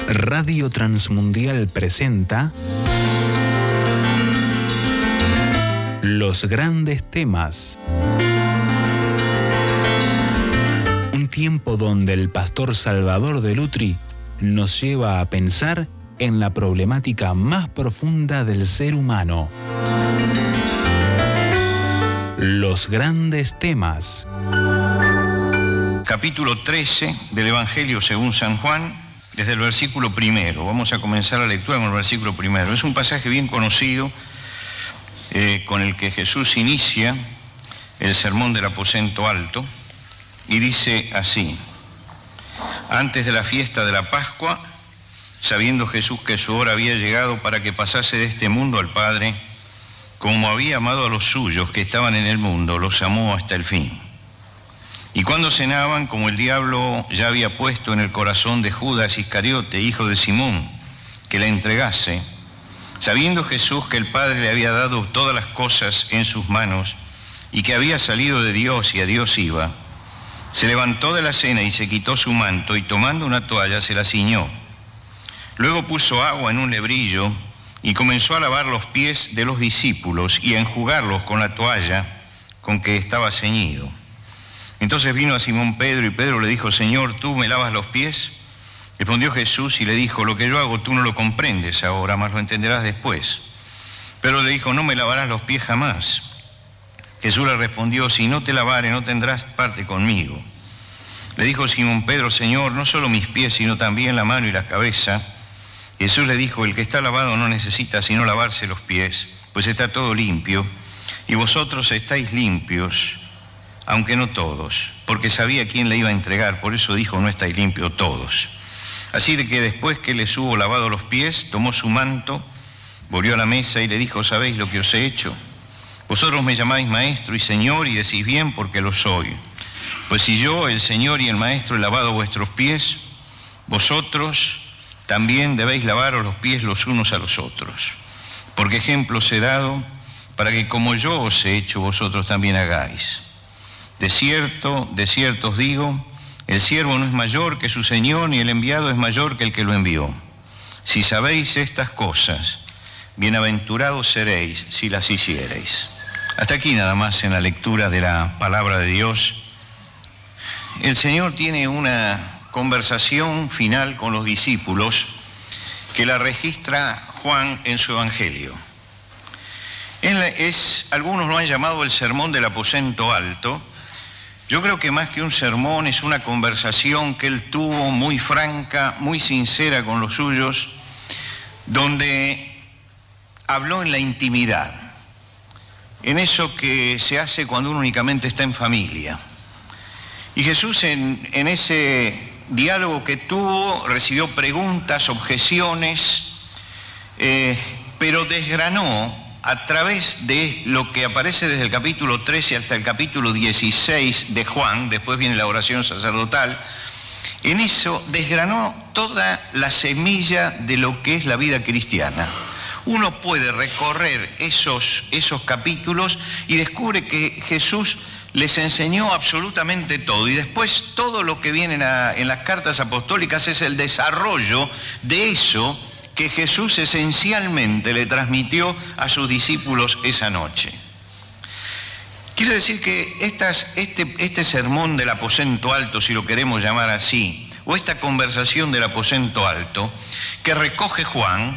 Radio Transmundial presenta Los Grandes Temas. Un tiempo donde el pastor Salvador de Lutri nos lleva a pensar en la problemática más profunda del ser humano. Los Grandes Temas. Capítulo 13 del Evangelio según San Juan, desde el versículo primero. Vamos a comenzar la lectura con el versículo primero. Es un pasaje bien conocido con el que Jesús inicia el sermón del aposento alto y dice así: antes de la fiesta de la Pascua, sabiendo Jesús que su hora había llegado para que pasase de este mundo al Padre, como había amado a los suyos que estaban en el mundo, los amó hasta el fin. Y cuando cenaban, como el diablo ya había puesto en el corazón de Judas Iscariote, hijo de Simón, que la entregase, sabiendo Jesús que el Padre le había dado todas las cosas en sus manos y que había salido de Dios y a Dios iba, se levantó de la cena y se quitó su manto y tomando una toalla se la ciñó. Luego puso agua en un lebrillo y comenzó a lavar los pies de los discípulos y a enjugarlos con la toalla con que estaba ceñido. Entonces vino a Simón Pedro y Pedro le dijo: Señor, ¿tú me lavas los pies? Respondió Jesús y le dijo: lo que yo hago tú no lo comprendes ahora, mas lo entenderás después. Pedro le dijo: no me lavarás los pies jamás. Jesús le respondió: si no te lavare, no tendrás parte conmigo. Le dijo Simón Pedro: Señor, no solo mis pies, sino también la mano y la cabeza. Jesús le dijo: el que está lavado no necesita sino lavarse los pies, pues está todo limpio, y vosotros estáis limpios, aunque no todos, porque sabía quién le iba a entregar, por eso dijo: no estáis limpios todos. Así de que después que les hubo lavado los pies, tomó su manto, volvió a la mesa y le dijo: ¿sabéis lo que os he hecho? Vosotros me llamáis maestro y señor y decís bien porque lo soy. Pues si yo, el Señor y el Maestro, he lavado vuestros pies, vosotros también debéis lavaros los pies los unos a los otros. Porque ejemplo os he dado para que como yo os he hecho, vosotros también hagáis. De cierto os digo, el siervo no es mayor que su Señor, ni el enviado es mayor que el que lo envió. Si sabéis estas cosas, bienaventurados seréis si las hiciereis. Hasta aquí nada más en la lectura de la palabra de Dios. El Señor tiene una conversación final con los discípulos que la registra Juan en su Evangelio. Algunos lo han llamado el sermón del aposento alto. Yo creo que más que un sermón es una conversación que él tuvo muy franca, muy sincera con los suyos, donde habló en la intimidad, en eso que se hace cuando uno únicamente está en familia. Y Jesús en ese diálogo que tuvo recibió preguntas, objeciones, pero desgranó a través de lo que aparece desde el capítulo 13 hasta el capítulo 16 de Juan. Después viene la oración sacerdotal. En eso desgranó toda la semilla de lo que es la vida cristiana. Uno puede recorrer esos capítulos y descubre que Jesús les enseñó absolutamente todo, y después todo lo que viene en las cartas apostólicas es el desarrollo de eso que Jesús esencialmente le transmitió a sus discípulos esa noche. Quiero decir que este sermón del aposento alto, si lo queremos llamar así, o esta conversación del aposento alto que recoge Juan,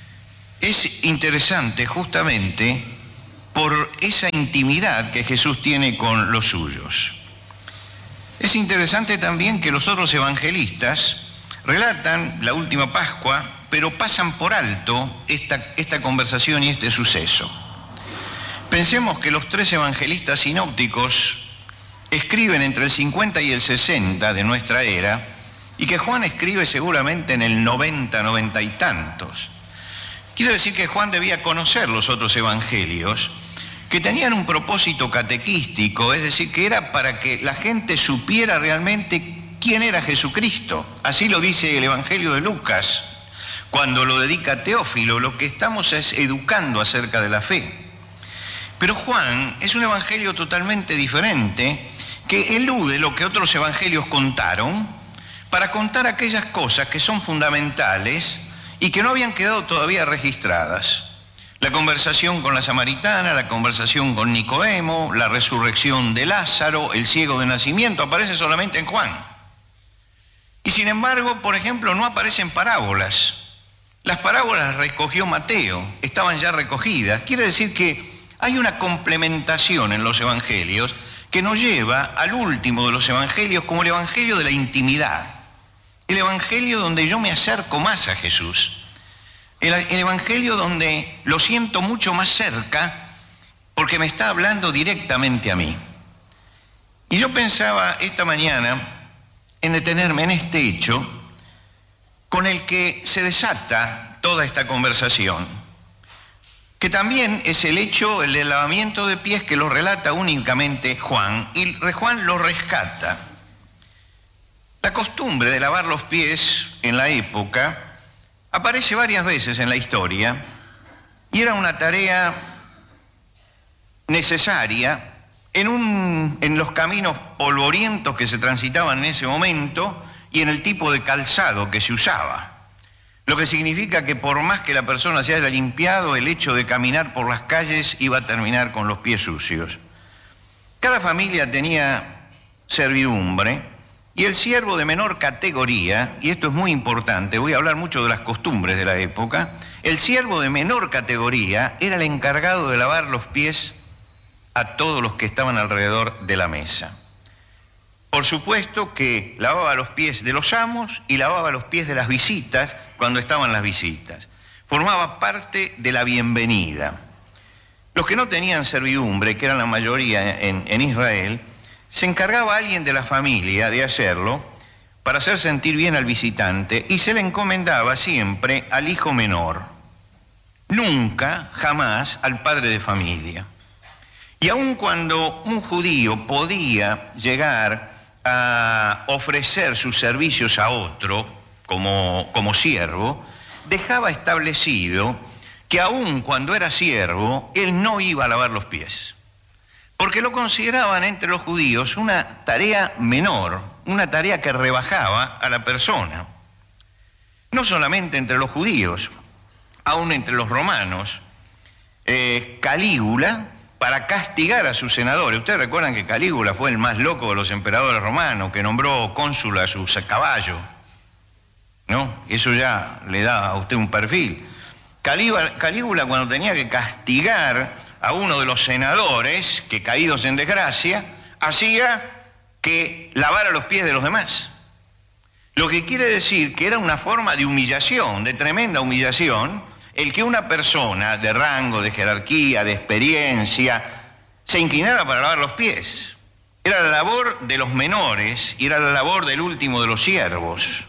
es interesante justamente por esa intimidad que Jesús tiene con los suyos. Es interesante también que los otros evangelistas relatan la última Pascua, pero pasan por alto esta conversación y este suceso. Pensemos que los tres evangelistas sinópticos escriben entre el 50 y el 60 de nuestra era, y que Juan escribe seguramente en el 90 y tantos. Quiero decir que Juan debía conocer los otros evangelios, que tenían un propósito catequístico, es decir, que era para que la gente supiera realmente quién era Jesucristo. Así lo dice el Evangelio de Lucas, cuando lo dedica a Teófilo. Lo que estamos es educando acerca de la fe. Pero Juan es un evangelio totalmente diferente, que elude lo que otros evangelios contaron, para contar aquellas cosas que son fundamentales y que no habían quedado todavía registradas. La conversación con la samaritana, la conversación con Nicodemo, la resurrección de Lázaro, el ciego de nacimiento, aparece solamente en Juan. Y sin embargo, por ejemplo, no aparecen parábolas. Las parábolas las recogió Mateo, estaban ya recogidas. Quiere decir que hay una complementación en los evangelios que nos lleva al último de los evangelios como el evangelio de la intimidad. El evangelio donde yo me acerco más a Jesús. El evangelio donde lo siento mucho más cerca porque me está hablando directamente a mí. Y yo pensaba esta mañana en detenerme en este hecho con el que se desata toda esta conversación, que también es el hecho, el del lavamiento de pies, que lo relata únicamente Juan, y Juan lo rescata. La costumbre de lavar los pies en la época aparece varias veces en la historia y era una tarea necesaria en los caminos polvorientos que se transitaban en ese momento y en el tipo de calzado que se usaba. Lo que significa que por más que la persona se haya limpiado, el hecho de caminar por las calles iba a terminar con los pies sucios. Cada familia tenía servidumbre y el siervo de menor categoría, y esto es muy importante, voy a hablar mucho de las costumbres de la época, el siervo de menor categoría era el encargado de lavar los pies a todos los que estaban alrededor de la mesa. Por supuesto que lavaba los pies de los amos y lavaba los pies de las visitas cuando estaban las visitas. Formaba parte de la bienvenida. Los que no tenían servidumbre, que eran la mayoría en Israel, se encargaba alguien de la familia de hacerlo para hacer sentir bien al visitante y se le encomendaba siempre al hijo menor. Nunca, jamás al padre de familia. Y aun cuando un judío podía llegar a ofrecer sus servicios a otro como siervo, dejaba establecido que aun cuando era siervo, él no iba a lavar los pies, porque lo consideraban entre los judíos una tarea menor, una tarea que rebajaba a la persona. No solamente entre los judíos, aun entre los romanos. Calígula, para castigar a sus senadores. Ustedes recuerdan que Calígula fue el más loco de los emperadores romanos, que nombró cónsul a su caballo, ¿no? Eso ya le da a usted un perfil. Calígula, cuando tenía que castigar a uno de los senadores, que caídos en desgracia, hacía que lavara los pies de los demás. Lo que quiere decir que era una forma de humillación, de tremenda humillación, el que una persona de rango, de jerarquía, de experiencia, se inclinara para lavar los pies. Era la labor de los menores y era la labor del último de los siervos.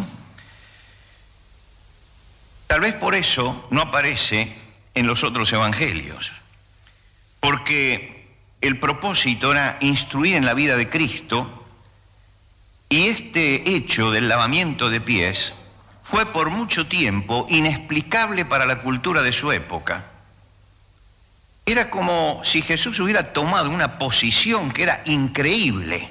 Tal vez por eso no aparece en los otros evangelios, porque el propósito era instruir en la vida de Cristo, y este hecho del lavamiento de pies fue por mucho tiempo inexplicable para la cultura de su época. Era como si Jesús hubiera tomado una posición que era increíble,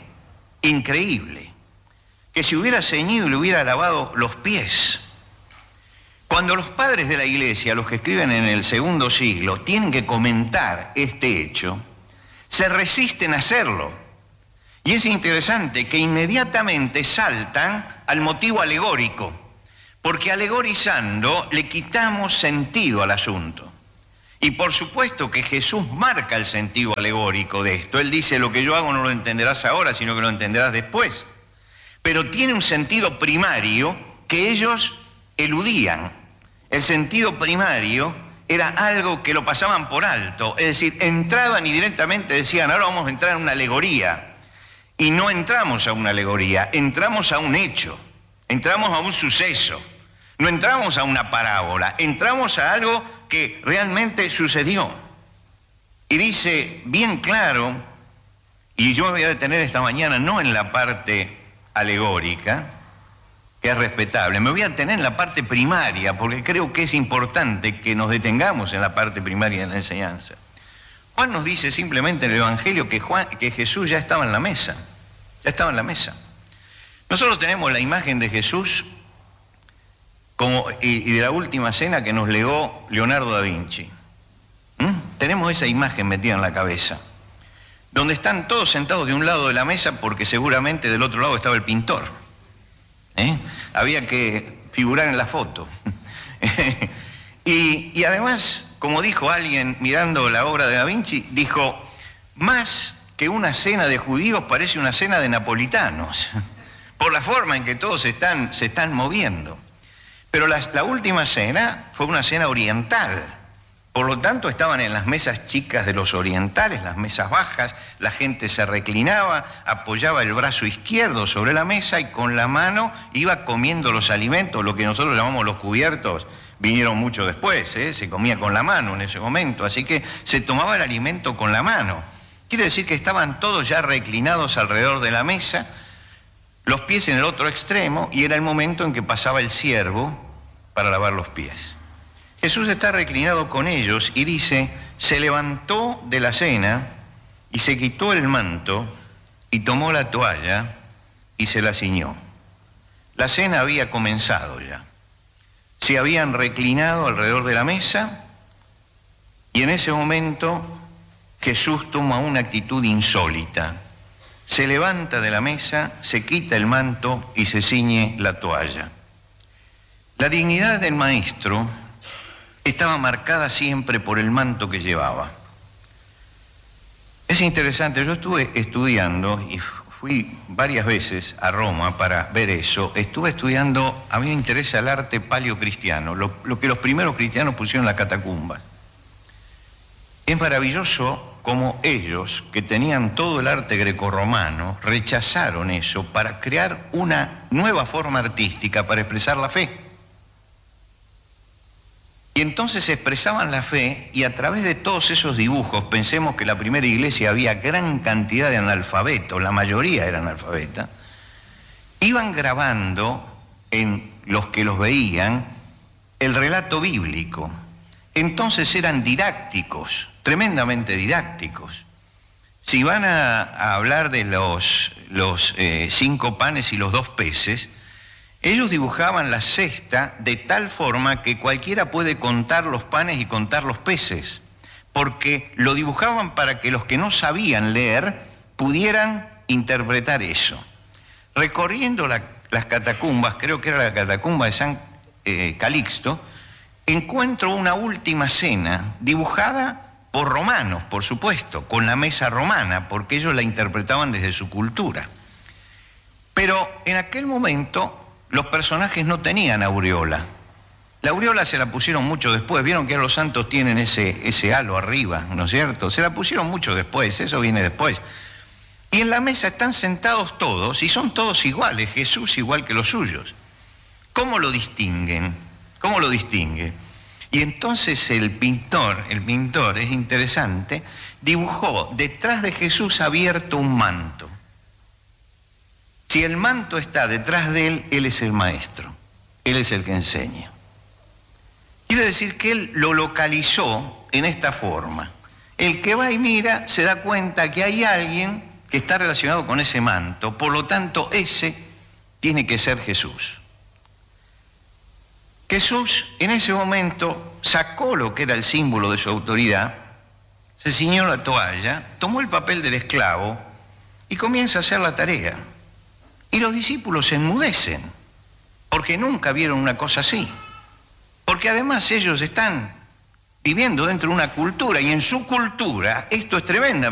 que se hubiera ceñido y le hubiera lavado los pies. Cuando los padres de la iglesia, los que escriben en el segundo siglo, tienen que comentar este hecho, se resisten a hacerlo. Y es interesante que inmediatamente saltan al motivo alegórico, porque alegorizando le quitamos sentido al asunto. Y por supuesto que Jesús marca el sentido alegórico de esto. Él dice: lo que yo hago no lo entenderás ahora, sino que lo entenderás después. Pero tiene un sentido primario que ellos eludían. El sentido primario era algo que lo pasaban por alto. Es decir, entraban y directamente decían: ahora vamos a entrar en una alegoría. Y no entramos a una alegoría, entramos a un hecho, entramos a un suceso. No entramos a una parábola, entramos a algo que realmente sucedió. Y dice bien claro, y yo me voy a detener esta mañana no en la parte alegórica, que es respetable, me voy a detener en la parte primaria, porque creo que es importante que nos detengamos en la parte primaria de la enseñanza. Juan nos dice simplemente en el Evangelio que Jesús ya estaba en la mesa, Nosotros tenemos la imagen de Jesús y de la última cena que nos legó Leonardo da Vinci. Tenemos esa imagen metida en la cabeza, donde están todos sentados de un lado de la mesa porque seguramente del otro lado estaba el pintor. Había que figurar en la foto. y además, como dijo alguien mirando la obra de Da Vinci, dijo, más que una cena de judíos parece una cena de napolitanos, por la forma en que todos se están moviendo. Pero la última cena fue una cena oriental. Por lo tanto, estaban en las mesas chicas de los orientales, las mesas bajas, la gente se reclinaba, apoyaba el brazo izquierdo sobre la mesa y con la mano iba comiendo los alimentos, lo que nosotros llamamos los cubiertos, vinieron mucho después, se comía con la mano en ese momento, así que se tomaba el alimento con la mano. Quiere decir que estaban todos ya reclinados alrededor de la mesa, los pies en el otro extremo, y era el momento en que pasaba el siervo para lavar los pies. Jesús está reclinado con ellos y dice, se levantó de la cena y se quitó el manto y tomó la toalla y se la ciñó. La cena había comenzado ya. Se habían reclinado alrededor de la mesa y en ese momento Jesús toma una actitud insólita. Se levanta de la mesa, se quita el manto y se ciñe la toalla. La dignidad del maestro estaba marcada siempre por el manto que llevaba. Es interesante, yo estuve estudiando y fui varias veces a Roma para ver eso. Estuve estudiando, a mí me interesa el arte paleocristiano, lo que los primeros cristianos pusieron en la catacumba. Es maravilloso cómo ellos, que tenían todo el arte grecorromano, rechazaron eso para crear una nueva forma artística para expresar la fe. Y entonces expresaban la fe y a través de todos esos dibujos, pensemos que en la primera iglesia había gran cantidad de analfabetos, la mayoría eran analfabetas, iban grabando en los que los veían el relato bíblico. Entonces eran didácticos, tremendamente didácticos. Si van a hablar de los 5 panes y los 2 peces, ellos dibujaban la cesta de tal forma que cualquiera puede contar los panes y contar los peces, porque lo dibujaban para que los que no sabían leer pudieran interpretar eso. Recorriendo las catacumbas, creo que era la catacumba de San Calixto, encuentro una última cena dibujada por romanos, por supuesto, con la mesa romana, porque ellos la interpretaban desde su cultura. Pero en aquel momento los personajes no tenían aureola. La aureola se la pusieron mucho después. Vieron que los santos tienen ese halo arriba, ¿no es cierto? Se la pusieron mucho después, eso viene después. Y en la mesa están sentados todos y son todos iguales, Jesús igual que los suyos. ¿Cómo lo distinguen? ¿Cómo lo distingue? Y entonces el pintor, es interesante, dibujó detrás de Jesús abierto un manto. Si el manto está detrás de él, él es el maestro, él es el que enseña. Quiere decir que él lo localizó en esta forma. El que va y mira se da cuenta que hay alguien que está relacionado con ese manto, por lo tanto ese tiene que ser Jesús. Jesús en ese momento sacó lo que era el símbolo de su autoridad, se ciñó la toalla, tomó el papel del esclavo y comienza a hacer la tarea. Y los discípulos se enmudecen, porque nunca vieron una cosa así. Porque además ellos están viviendo dentro de una cultura, y en su cultura esto es tremendamente